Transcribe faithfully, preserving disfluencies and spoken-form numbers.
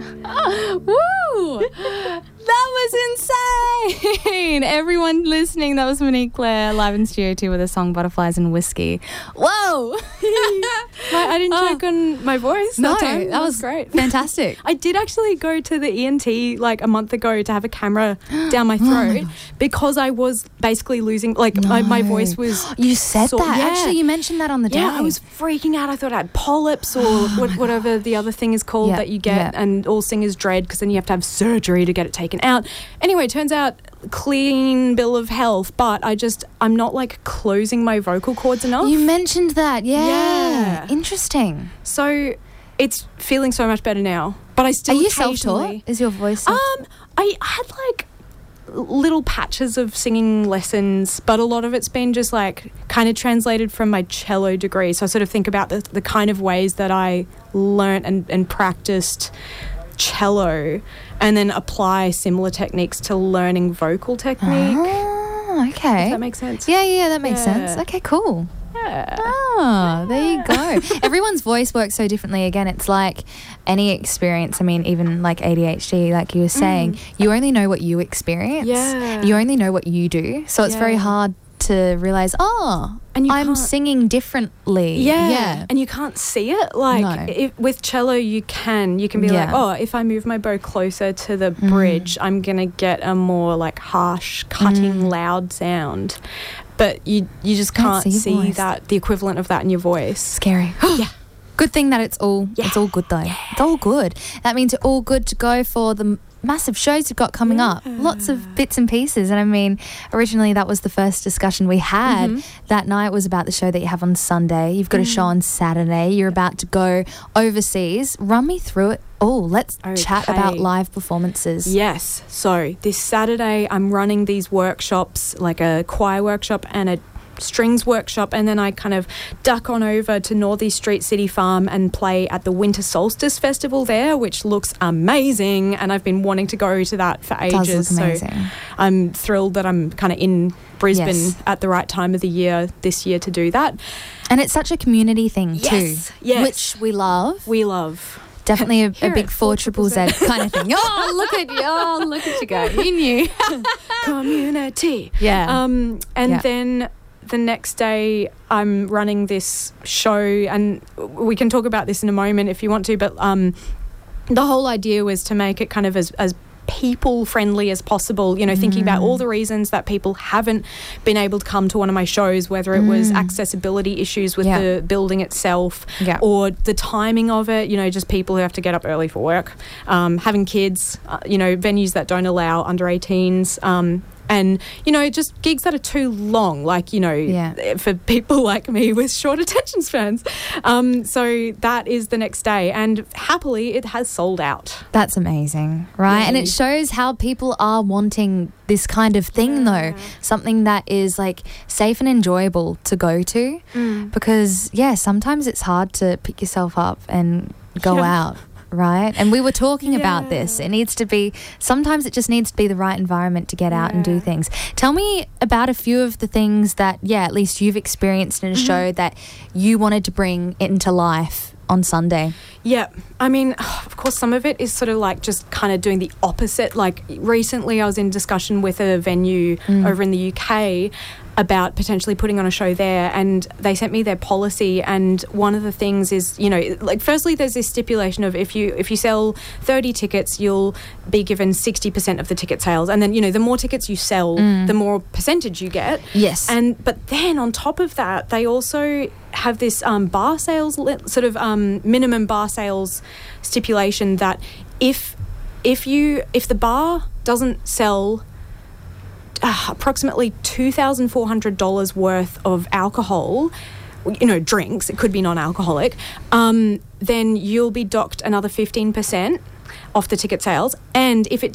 Woo! That was insane. Everyone listening, that was Monique Claire live in Studio two with a song Butterflies and Whiskey. Whoa. My, I didn't Oh. check on my voice No, that time. that was great. Fantastic. I did actually go to the E N T like a month ago to have a camera down my throat because I was basically losing, like my, my No. voice was... You said so- that. yeah. Actually, you mentioned that on the day. Yeah, I was freaking out. I thought I had polyps or what, whatever the other thing is called Yeah, that you get, yeah. and all singers dread because then you have to have surgery to get it taken out. Anyway, it turns out clean bill of health, but I just, I'm not like closing my vocal cords enough. You mentioned that. Yeah. Yeah. Interesting. So it's feeling so much better now. But I still Are you occasionally... self-taught? Is your voice self- Um, I had like little patches of singing lessons, but a lot of it's been just like kind of translated from my cello degree. So I sort of think about the, the kind of ways that I learnt and, and practiced cello and then apply similar techniques to learning vocal technique. Oh, okay. If that makes sense. Yeah, yeah, that makes Yeah. sense. Okay, cool. Yeah. Oh, there you go. Everyone's voice works so differently. Again, it's like any experience. I mean, even like A D H D, like you were saying, you only know what you experience. Yeah. You only know what you do. So it's very Yeah. hard to realise, oh, And you I'm can't- singing differently. Yeah. Yeah. And you can't see it. Like No. if, with cello, you can. You can be Yeah. like, oh, if I move my bow closer to the bridge, I'm going to get a more like harsh, cutting, loud sound. But you you just Can't can't, see see, your voice. that, the equivalent of that in your voice. Scary. Yeah. Good thing that it's all Yeah. it's all good though. It's all good. That means it's all good to go for the m- massive shows you've got coming up. Lots of bits and pieces. And I mean, originally that was the first discussion we had. Mm-hmm. That night was about the show that you have on Sunday. You've got a show on Saturday. You're about to go overseas. Run me through it all. Let's chat about Okay. live performances. Yes. So this Saturday, I'm running these workshops, like a choir workshop and a strings workshop, and then I kind of duck on over to Northeast Street City Farm and play at the Winter Solstice Festival there, which looks amazing, and I've been wanting to go to that for It does ages. look amazing. So I'm thrilled that I'm kind of in Brisbane Yes. at the right time of the year this year to do that. And it's such a community thing Yes, too. yes. Which we love. We love. Definitely a, a Here big at four triple Z kind of thing. Oh, look at you. Oh, look at you go. You knew. Community. Yeah. Um, and Yeah. then the next day I'm running this show, and we can talk about this in a moment if you want to, but um, the whole idea was to make it kind of as, as people friendly as possible, you know, thinking about all the reasons that people haven't been able to come to one of my shows, whether it was accessibility issues with Yeah. the building itself Yeah. or the timing of it, you know, just people who have to get up early for work, um, having kids, uh, you know, venues that don't allow under eighteens, um, and, you know, just gigs that are too long, like, you know, Yeah. for people like me with short attention spans. Um, so that is the next day, and happily it has sold out. That's amazing, right? And Yay. it shows how people are wanting this kind of thing, though. Something that is like safe and enjoyable to go to. Because, yeah, sometimes it's hard to pick yourself up and go Yeah. out. Right. And we were talking about Yeah. this. It needs to be, sometimes it just needs to be the right environment to get out and do Yeah. things. Tell me about a few of the things that, yeah, at least you've experienced in a show that you wanted to bring into life on Sunday. Yeah, I mean, of course, some of it is sort of like just kind of doing the opposite. Like recently I was in discussion with a venue over in the U K about potentially putting on a show there, and they sent me their policy, and one of the things is, you know, like firstly there's this stipulation of if you if you sell thirty tickets, you'll be given sixty percent of the ticket sales, and then, you know, the more tickets you sell, the more percentage you get. Yes. And but then on top of that, they also have this um, bar sales li- sort of um, minimum bar sales stipulation that if if you if the bar doesn't sell uh, approximately two thousand four hundred dollars worth of alcohol, you know, drinks, it could be non-alcoholic, um, then you'll be docked another fifteen percent off the ticket sales. And if it